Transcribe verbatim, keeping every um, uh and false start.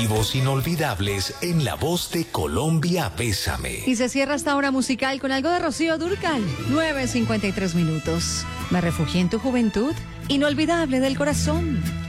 Vivos inolvidables en la voz de Colombia, Bésame. Y se cierra esta hora musical con algo de Rocío Dúrcal. nueve cincuenta y tres minutos. Me refugié en tu juventud, inolvidable del corazón.